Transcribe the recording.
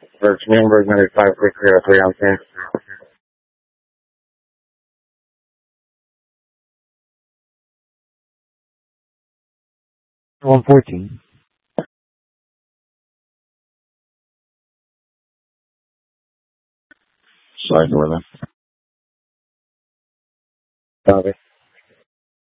Virgin Newburgh 95603 on scene. 114. Side northern. Copy.